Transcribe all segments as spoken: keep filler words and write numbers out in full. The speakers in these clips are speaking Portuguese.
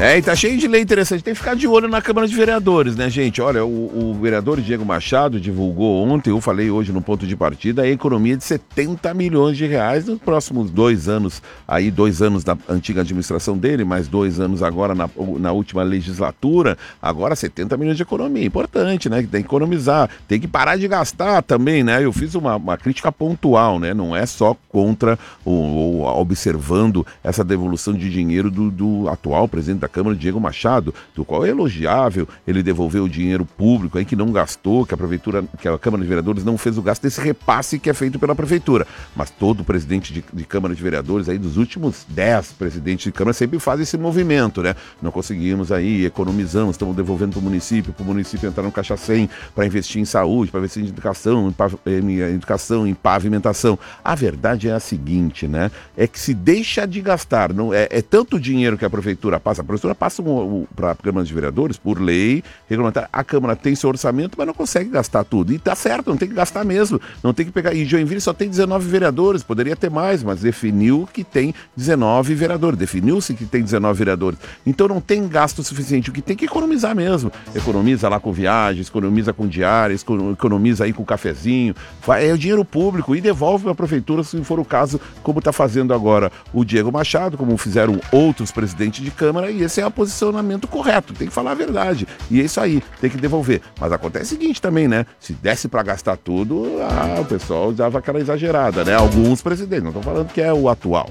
É, e tá cheio de lei interessante. Tem que ficar de olho na Câmara de Vereadores, né, gente? Olha, o, o vereador Diego Machado divulgou ontem, eu falei hoje no ponto de partida, a economia de setenta milhões de reais nos próximos dois anos, aí dois anos da antiga administração dele, mais dois anos agora na, na última legislatura, agora setenta milhões de economia. Importante, né? Tem que economizar, tem que parar de gastar também, né? Eu fiz uma, uma crítica pontual, né? Não é só contra ou, ou observando essa devolução de dinheiro do, do atual presidente da Câmara, Diego Machado, do qual é elogiável ele devolveu o dinheiro público aí que não gastou, que a prefeitura, que a Câmara de Vereadores não fez o gasto desse repasse que é feito pela prefeitura. Mas todo presidente de, de Câmara de Vereadores aí dos últimos dez presidentes de Câmara sempre faz esse movimento, né? Não conseguimos aí, economizamos, estamos devolvendo para o município, para o município entrar no Caixa cem para investir em saúde, para investir em educação, em, pav- em educação, em pavimentação. A verdade é a seguinte, né? É que se deixa de gastar, não é, é tanto dinheiro que a prefeitura passa, a prefeitura passa um, um, para a Câmara de Vereadores, por lei regulamentar, a Câmara tem seu orçamento, mas não consegue gastar tudo. E tá certo, não tem que gastar mesmo, não tem que pegar. E Joinville só tem dezenove vereadores, poderia ter mais, mas definiu que tem dezenove vereadores, definiu-se que tem dezenove vereadores. Então não tem gasto suficiente, o que tem que economizar mesmo. Economiza lá com viagens, economiza com diárias, economiza aí com cafezinho, é o dinheiro público e devolve para a prefeitura, se for o caso, como está fazendo agora o Diego Machado, como fizeram outros presidentes de Câmara, e esse é o posicionamento correto, tem que falar a verdade. E é isso aí, tem que devolver. Mas acontece o seguinte também, né? Se desse para gastar tudo, ah, o pessoal dava aquela exagerada, né? Alguns presidentes, não estou falando que é o atual.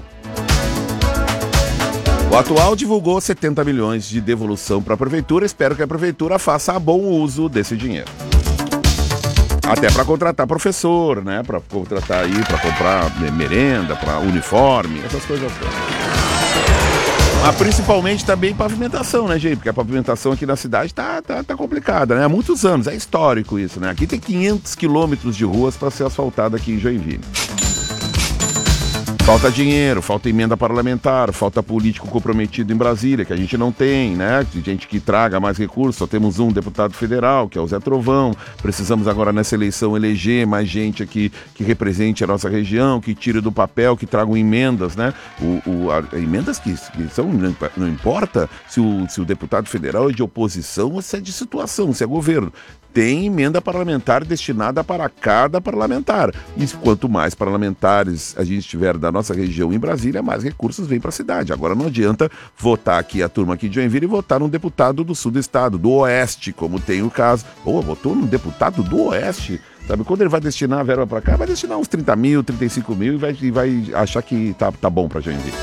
O atual divulgou setenta milhões de devolução para a prefeitura, espero que a prefeitura faça bom uso desse dinheiro. Até para contratar professor, né? Para contratar aí, para comprar merenda, para uniforme, essas coisas todas. Mas principalmente também pavimentação, né, gente? Porque a pavimentação aqui na cidade tá, tá, tá complicada, né? Há muitos anos, é histórico isso, né? Aqui tem quinhentos quilômetros de ruas para ser asfaltada aqui em Joinville. Falta dinheiro, falta emenda parlamentar, falta político comprometido em Brasília, que a gente não tem, né? Gente que traga mais recursos, só temos um deputado federal, que é o Zé Trovão. Precisamos agora nessa eleição eleger mais gente aqui que represente a nossa região, que tire do papel, que tragam emendas, né? O, o, a, emendas que, que são, não importa se o, se o deputado federal é de oposição ou se é de situação, se é governo. Tem emenda parlamentar destinada para cada parlamentar. E quanto mais parlamentares a gente tiver da nossa região em Brasília, mais recursos vêm para a cidade. Agora não adianta votar aqui a turma aqui de Joinville e votar num deputado do sul do estado, do oeste, como tem o caso. Ou votou num deputado do oeste. Sabe, quando ele vai destinar a verba para cá, vai destinar uns trinta mil, trinta e cinco mil e vai, e vai achar que tá, tá bom para Joinville.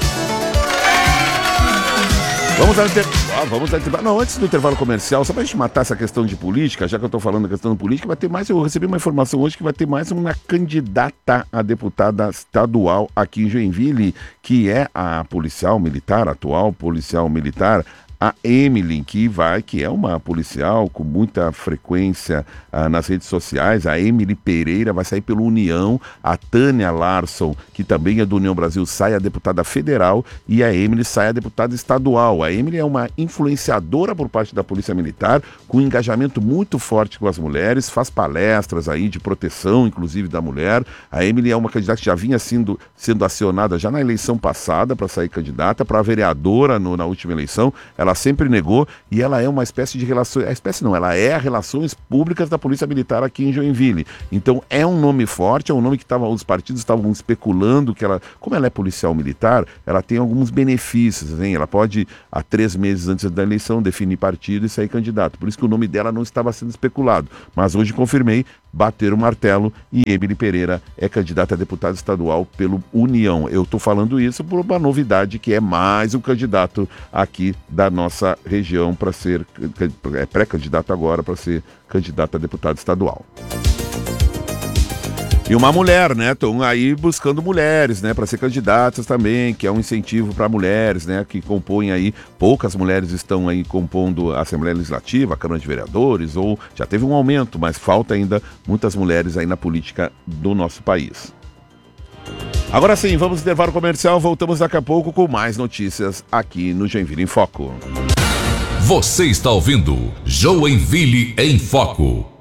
Vamos ao inter... ah, vamos ao intervalo. Não, antes do intervalo comercial, só pra gente matar essa questão de política, já que eu tô falando da questão de política, vai ter mais, eu recebi uma informação hoje que vai ter mais uma candidata a deputada estadual aqui em Joinville, que é a policial militar, atual policial militar, a Emily, que vai, que é uma policial com muita frequência ah, nas redes sociais. A Emily Pereira vai sair pelo União, a Tânia Larson, que também é do União Brasil, sai a deputada federal e a Emily sai a deputada estadual. A Emily é uma influenciadora por parte da Polícia Militar, com um engajamento muito forte com as mulheres, faz palestras aí de proteção, inclusive da mulher. A Emily é uma candidata que já vinha sendo, sendo acionada já na eleição passada para sair candidata, para vereadora no, na última eleição. Ela Ela sempre negou e ela é uma espécie de relações, a espécie não, ela é a relações públicas da Polícia Militar aqui em Joinville. Então é um nome forte, é um nome que tava, os partidos estavam especulando que ela, como ela é policial militar, ela tem alguns benefícios, hein? Ela pode, há três meses antes da eleição, definir partido e sair candidato. Por isso que o nome dela não estava sendo especulado. Mas hoje confirmei, bater o martelo e Emily Pereira é candidata a deputada estadual pelo União. Eu estou falando isso por uma novidade que é mais um candidato aqui da nossa região para ser, é pré-candidato agora para ser candidato a deputado estadual. E uma mulher, né? Estão aí buscando mulheres, né? Para ser candidatas também, que é um incentivo para mulheres, né? Que compõem aí, poucas mulheres estão aí compondo a Assembleia Legislativa, a Câmara de Vereadores, ou já teve um aumento, mas falta ainda muitas mulheres aí na política do nosso país. Agora sim, vamos intervalo comercial, voltamos daqui a pouco com mais notícias aqui no Joinville em Foco. Você está ouvindo Joinville em Foco.